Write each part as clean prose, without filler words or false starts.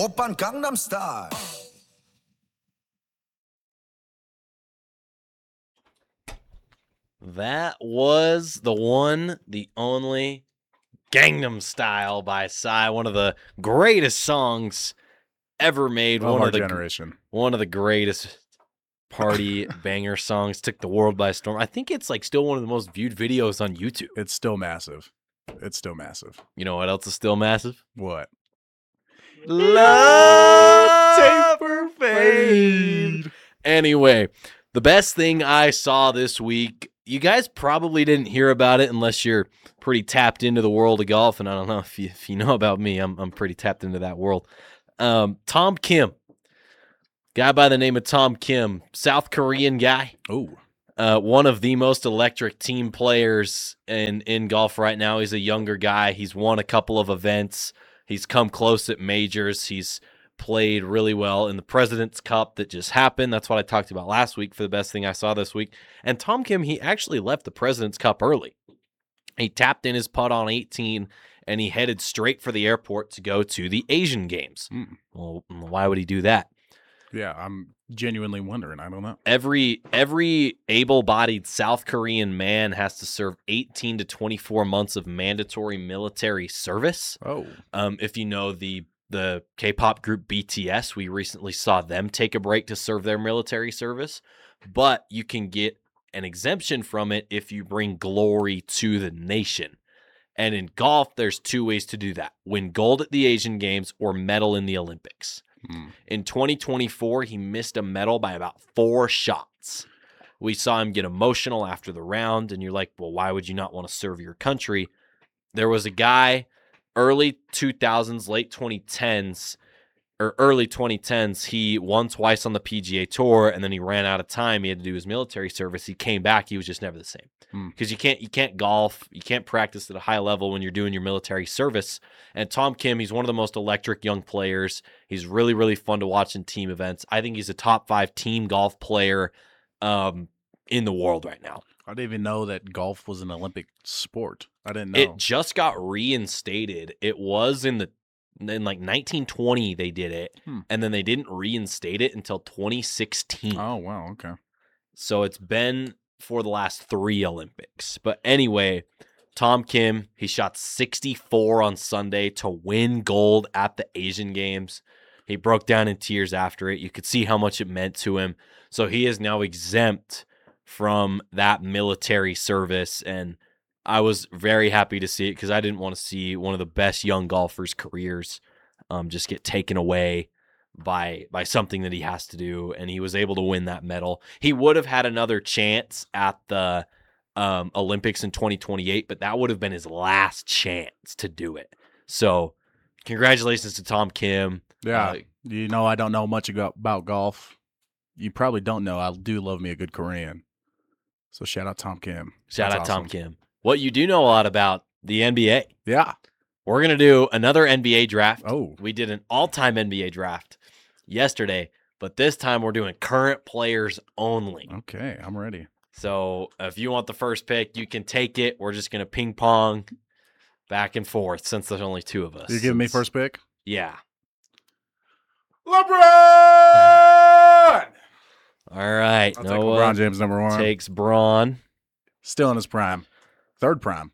Oppan Gangnam Style. That was the one, the only Gangnam Style by Psy, one of the greatest songs ever made. Of our generation. One of the greatest party banger songs. Took the world by storm. I think it's like still one of the most viewed videos on YouTube. It's still massive. It's still massive. You know what else is still massive? What? Love Taper Fade. Anyway, the best thing I saw this week, you guys probably didn't hear about it unless you're pretty tapped into the world of golf, and I don't know if you know about me. I'm pretty tapped into that world. Tom Kim, guy by the name of Tom Kim, South Korean guy. Oh. One of the most electric team players in golf right now. He's a younger guy. He's won a couple of events. He's come close at majors. He's played really well in the President's Cup that just happened. That's what I talked about last week for the best thing I saw this week. And Tom Kim, he actually left the President's Cup early. He tapped in his putt on 18, and he headed straight for the airport to go to the Asian Games. Well, why would he do that? Yeah, I'm genuinely wondering. I don't know. Every able-bodied South Korean man has to serve 18 to 24 months of mandatory military service. Oh. If you know the K-pop group BTS, we recently saw them take a break to serve their military service, but you can get an exemption from it if you bring glory to the nation. And in golf, there's two ways to do that: win gold at the Asian Games or medal in the Olympics. In 2024, he missed a medal by about 4 shots. We saw him get emotional after the round, and you're like, well, why would you not want to serve your country? There was a guy, early 2000s, late 2010s, or early 2010s, he won twice on the PGA Tour, and then he ran out of time. He had to do his military service. He came back. He was just never the same. Because you can't golf, you can't practice at a high level when you're doing your military service. And Tom Kim, he's one of the most electric young players. He's really, really fun to watch in team events. I think he's a top 5 team golf player in the world right now. I didn't even know that golf was an Olympic sport. I didn't know. It just got reinstated. It was in like 1920 they did it, and then they didn't reinstate it until 2016. Oh, wow, okay. So it's been for the last 3 Olympics. But anyway, Tom Kim, he shot 64 on Sunday to win gold at the Asian Games. He broke down in tears after it. You could see how much it meant to him. So he is now exempt from that military service, and I was very happy to see it because I didn't want to see one of the best young golfers' careers just get taken away by something that he has to do, and he was able to win that medal. He would have had another chance at the Olympics in 2028, but that would have been his last chance to do it. So congratulations to Tom Kim. Yeah, I don't know much about golf. You probably don't know I do love me a good Korean. So shout out Tom Kim. Shout That's out awesome. Tom Kim. What you do know a lot about the NBA. Yeah. We're going to do another NBA draft. Oh. We did an all-time NBA draft yesterday, but this time we're doing current players only. Okay, I'm ready. So if you want the first pick, you can take it. We're just going to ping pong back and forth since there's only 2 of us. You're giving me first pick? Yeah. LeBron! All right. I'll take LeBron James number 1. Takes Braun. Still in his prime. 3rd prime.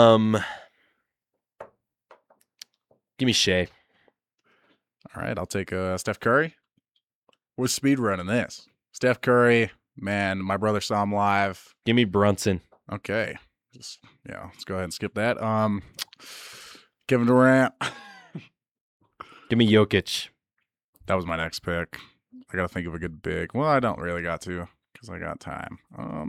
Give me Shea. All right, I'll take Steph Curry. We're speed running this. Steph Curry, man, my brother saw him live. Give me Brunson. Okay. Let's go ahead and skip that. Kevin Durant. Give me Jokic. That was my next pick. I got to think of a good big. Well, I don't really got to because I got time.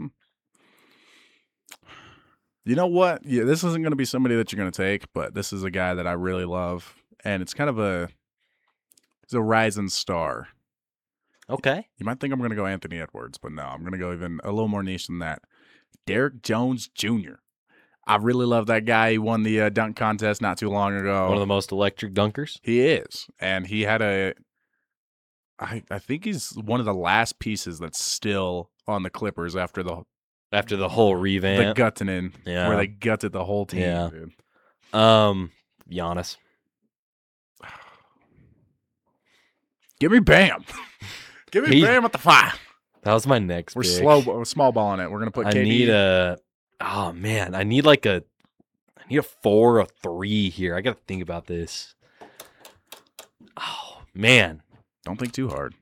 You know what? Yeah, this isn't going to be somebody that you're going to take, but this is a guy that I really love, and it's kind of he's a rising star. Okay. You might think I'm going to go Anthony Edwards, but no, I'm going to go even a little more niche than that. Derek Jones Jr. I really love that guy. He won the dunk contest not too long ago. One of the most electric dunkers. He is, and he had I think he's one of the last pieces that's still on the Clippers after the whole revamp. The gutting where they gutted the whole team. Yeah. Dude. Giannis. Give me Bam. Give me Bam at the 5. That was my next We're pick. small balling it. We're gonna put I KD. need a. Oh man, I need a 4 or a 3 here. I got to think about this. Oh man, Don't think too hard.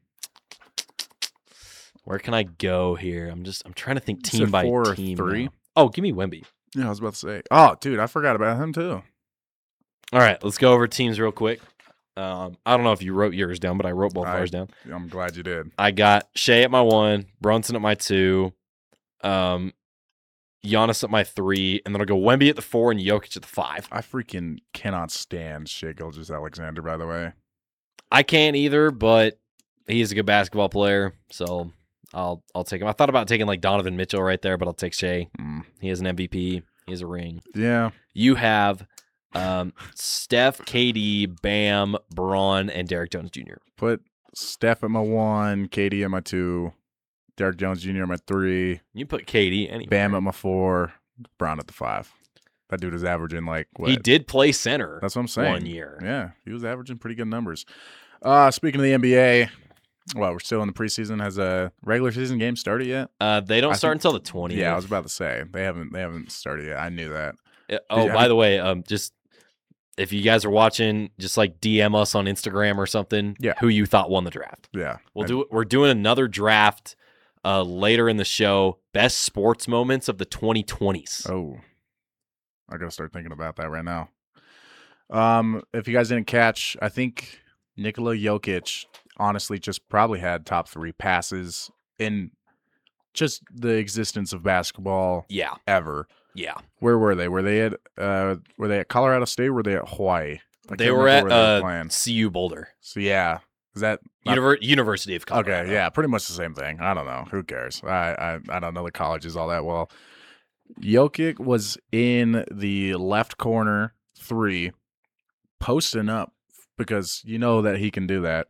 where can I go here? I'm trying to think You team said by 4 or team. 3? Now. Oh, give me Wemby. Yeah, I was about to say. Oh, dude, I forgot about him too. All right, let's go over teams real quick. I don't know if you wrote yours down, but I wrote both of ours down. I'm glad you did. I got Shea at my 1, Brunson at my 2, Giannis at my 3, and then I'll go Wemby at the 4 and Jokic at the 5. I freaking cannot stand Shai Gilgeous-Alexander, by the way. I can't either, but he's a good basketball player, so I'll take him. I thought about taking like Donovan Mitchell right there, but I'll take Shea. He has an MVP. He has a ring. Yeah. You have Steph, KD, Bam, Braun, and Derrick Jones Jr. Put Steph at my 1, KD at my 2, Derrick Jones Jr. at my 3, You put KD anyway. Bam at my 4, Brown at the 5. That dude is averaging like what? He did play center. That's what I'm saying. 1 year. Yeah, he was averaging pretty good numbers. Speaking of the NBA, well, we're still in the preseason. Has a regular season game started yet? They don't start until the 20th. Yeah, I was about to say they haven't started yet. I knew that. By the way, just if you guys are watching, just like DM us on Instagram or something. Yeah. Who you thought won the draft? Yeah, We're doing another draft later in the show. Best sports moments of the 2020s. Oh, I gotta start thinking about that right now. If you guys didn't catch, I think Nikola Jokic honestly just probably had top 3 passes in just the existence of basketball Yeah, ever. yeah. Where were they? Were they at Colorado State? Or were they at Hawaii? I They can't were remember at where they were playing. CU Boulder, So yeah, is that not- University of Colorado. okay? Yeah, pretty much the same thing. I don't know. Who cares? I don't know the colleges all that well. Jokic was in the left corner 3, posting up because you know that he can do that,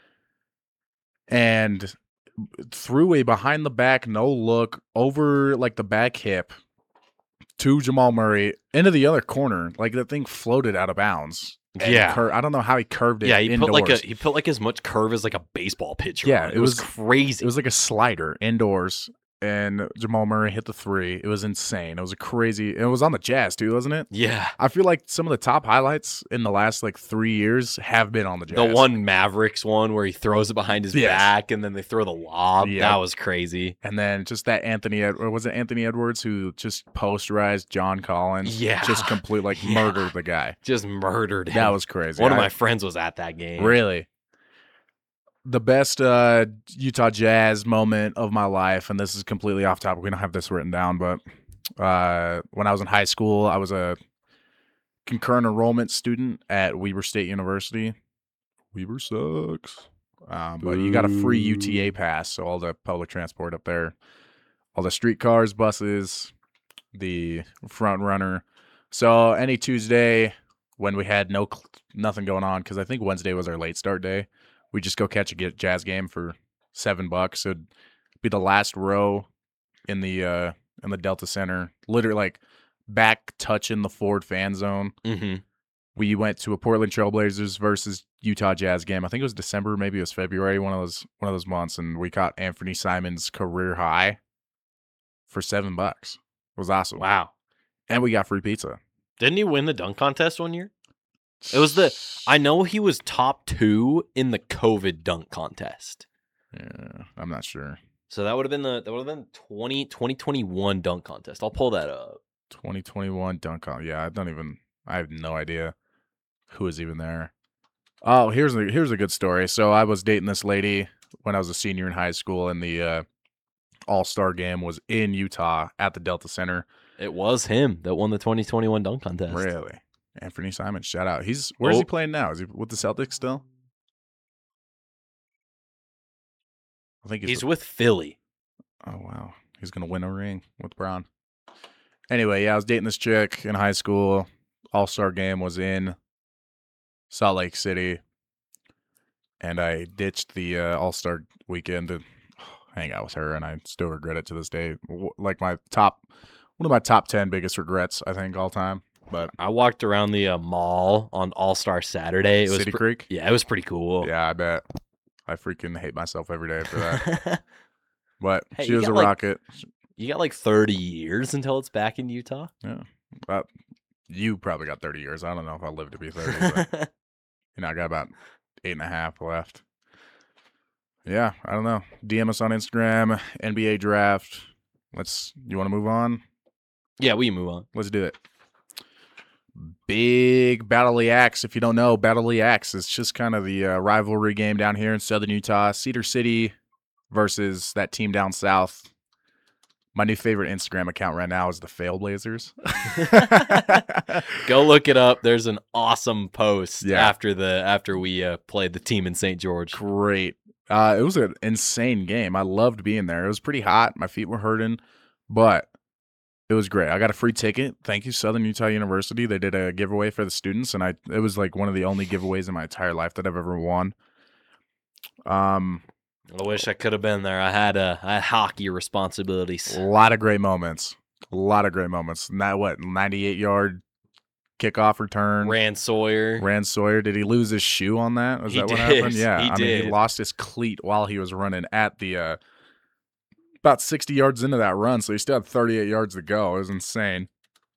and threw a behind the back no look over like the back hip to Jamal Murray into the other corner. Like that thing floated out of bounds. And Yeah. I don't know how he curved it. Yeah, he indoors. put like as much curve as like a baseball pitcher. Yeah, on it it was was- crazy. It was like a slider indoors, and Jamal Murray hit the 3. It was insane. It was a crazy. It was on the Jazz too, wasn't it? yeah. I feel like some of the top highlights in the last like 3 years have been on the Jazz. The one Mavericks one where he throws it behind his Yes. back and then they throw the lob. Yep. That was crazy. And then just that or was it Anthony Edwards who just posterized John Collins? Yeah. Just completely like Yeah. murdered the guy. Just murdered him. That was crazy. One of my friends was at that game. Really? The best Utah Jazz moment of my life, and this is completely off topic. We don't have this written down, but when I was in high school, I was a concurrent enrollment student at Weber State University. Weber sucks. But you got a free UTA pass, so all the public transport up there, all the streetcars, buses, the front runner. So any Tuesday when we had nothing going on, because I think Wednesday was our late start day, we just go catch a Jazz game for $7. It'd be the last row in the Delta Center, literally like back touching the Ford fan zone. Mm-hmm. We went to a Portland Trailblazers versus Utah Jazz game. I think it was December, maybe it was February, one of those months, and we caught Anthony Simon's career high for $7. It was awesome. Wow. And we got free pizza. Didn't he win the dunk contest one year? It was I know he was top 2 in the COVID dunk contest. Yeah, I'm not sure. So that would have been 2021 dunk contest. I'll pull that up. 2021 dunk on. Yeah, I have no idea who was even there. Oh, here's a good story. So I was dating this lady when I was a senior in high school, and the All-Star game was in Utah at the Delta Center. It was him that won the 2021 dunk contest. Really? Anthony Simon, shout out. Where's he playing now? Is he with the Celtics still? I think He's with Philly. Oh, wow. He's going to win a ring with Braun. Anyway, yeah, I was dating this chick in high school. All-Star game was in Salt Lake City. And I ditched the All-Star weekend to hang out with her, and I still regret it to this day. Like one of my top 10 biggest regrets, I think, all time. But I walked around the mall on All-Star Saturday. It was City Creek? Yeah, it was pretty cool. Yeah, I bet. I freaking hate myself every day for that. But Hey, she you was a got, like- rocket. You got like 30 years until it's back in Utah. Yeah. You probably got 30 years. I don't know if I'll live to be 30, but I got about 8.5 left. Yeah, I don't know. DM us on Instagram, NBA draft. You want to move on? Yeah, we move on. Let's do it. Big Battle of the Axe. If you don't know, Battle of the Axe is just kind of the rivalry game down here in Southern Utah. Cedar City versus that team down south. My new favorite Instagram account right now is the Failblazers. Go look it up. There's an awesome post Yeah. after we played the team in St. George. Great. It was an insane game. I loved being there. It was pretty hot. My feet were hurting, but it was great. I got a free ticket. Thank you, Southern Utah University. They did a giveaway for the students, and it was like one of the only giveaways in my entire life that I've ever won. I wish I could have been there. I had hockey responsibilities. A lot of great moments. And that 98-yard kickoff return. Rand Sawyer. Did he lose his shoe on that? Was He that what did. happened? Yeah. He mean, did. he lost his cleat while he was running at the about 60 yards into that run, so he still had 38 yards to go. It was insane.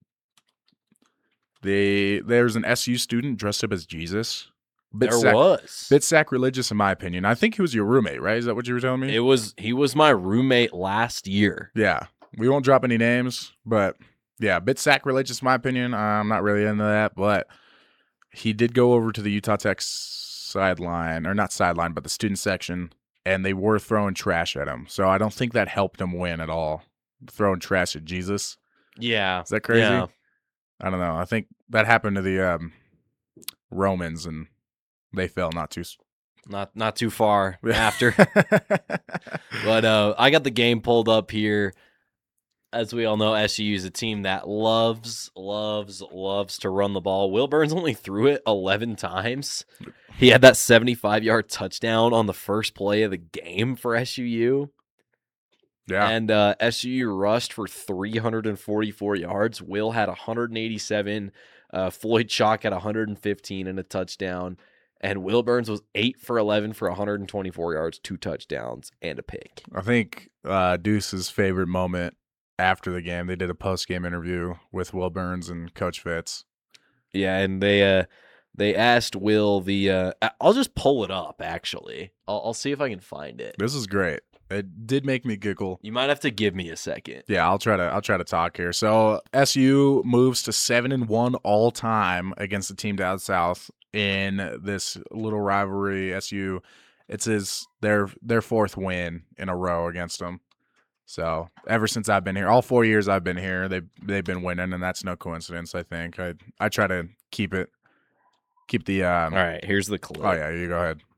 There's an SU student dressed up as Jesus. Bit sacrilegious, in my opinion. I think he was your roommate, right? Is that what you were telling me? He was my roommate last year. Yeah. We won't drop any names, but yeah, bit sacrilegious, in my opinion. I'm not really into that, but he did go over to the Utah Tech sideline, or not sideline, but the student section, and they were throwing trash at him. So I don't think that helped him win at all. Throwing trash at Jesus. Yeah. Is that crazy? Yeah. I don't know. I think that happened to the Romans, and they fell not too far after. But I got the game pulled up here. As we all know, SU is a team that loves to run the ball. Will Burns only threw it 11 times. He had that 75-yard touchdown on the first play of the game for SUU. Yeah. And SUU rushed for 344 yards. Will had 187. Floyd Chalk had 115 and a touchdown. And Will Burns was 8 for 11 for 124 yards, 2 touchdowns, and a pick. I think Deuce's favorite moment after the game, they did a post-game interview with Will Burns and Coach Fitz. Yeah, and they asked Will I'll just pull it up, actually. I'll see if I can find it. This is great. It did make me giggle. You might have to give me a second. Yeah, I'll try to talk here. So SU moves to 7-1 all time against the team down south in this little rivalry. SU, it's their 4th win in a row against them. So ever since I've been here, all 4 years I've been here, they've been winning, and that's no coincidence. I think I try to keep the. All right, here's the clip. Oh yeah, you go ahead.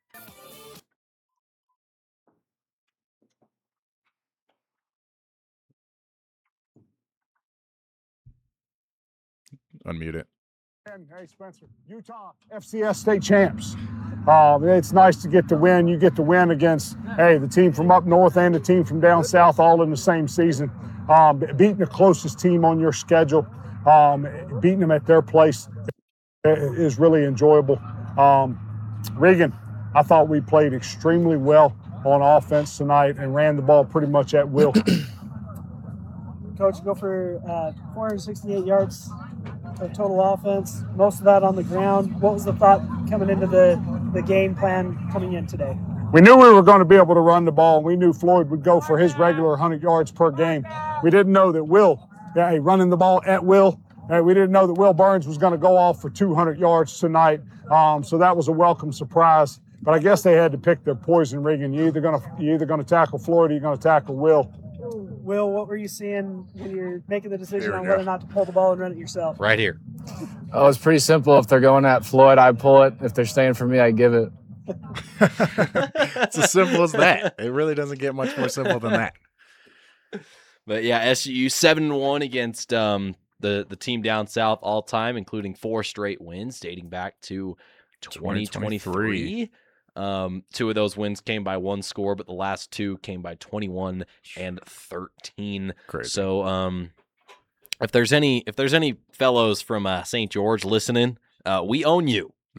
Unmute it. Hey, Spencer, Utah FCS state champs. It's nice to get the win. You get to win against, the team from up north and the team from down south all in the same season. Beating the closest team on your schedule, beating them at their place is really enjoyable. Regan, I thought we played extremely well on offense tonight and ran the ball pretty much at will. Coach, go for 468 yards of total offense, most of that on the ground. What was the thought coming into the game plan coming in today? We knew we were going to be able to run the ball. We knew Floyd would go for his regular 100 yards per game. We didn't know that running the ball at will. We didn't know that Will Burns was going to go off for 200 yards tonight. So that was a welcome surprise. But I guess they had to pick their poison, Regan. You're either going to tackle Floyd or you're going to tackle Will. Will, what were you seeing when you're making the decision on whether or not to pull the ball and run it yourself? Right here. Oh, it's pretty simple. If they're going at Floyd, I pull it. If they're staying for me, I give it. It's as simple as that. It really doesn't get much more simple than that. But yeah, SU 7-1 against the team down south all time, including 4 straight wins dating back to 2023. 2 of those wins came by 1 score, but the last 2 came by 21 and 13. Crazy. So if there's any fellows from St. George listening, we own you. Yeah.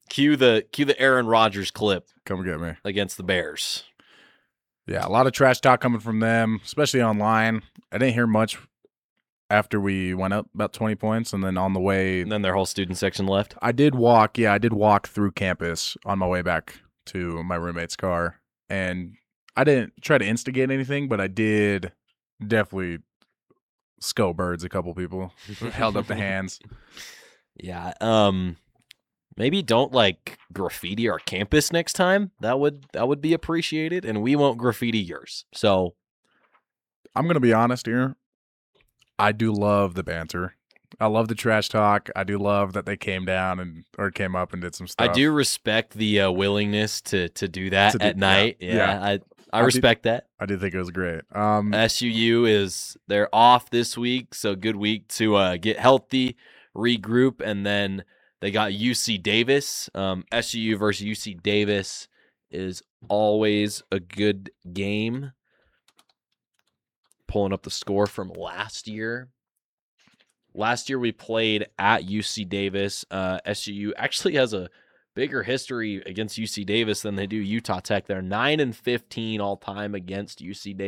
Cue the Aaron Rodgers clip Come get me. against the Bears. Yeah, a lot of trash talk coming from them, especially online. I didn't hear much after we went up about 20 points, and then on the way, And then their whole student section left. I did walk through campus on my way back to my roommate's car, and I didn't try to instigate anything, but I did definitely skull birds a couple people, held up the hands. Yeah. Maybe don't like graffiti our campus next time. That would be appreciated, and we won't graffiti yours. So I'm going to be honest here. I do love the banter. I love the trash talk. I do love that they came up and did some stuff. I do respect the willingness to do that at night. yeah. I respect that. I do think it was great. SUU they're off this week, so good week to get healthy, regroup, and then they got UC Davis. SUU versus UC Davis is always a good game. Pulling up the score from last year. Last year we played at UC Davis. SUU actually has a bigger history against UC Davis than they do Utah Tech. They're 9-15 all time against UC Davis.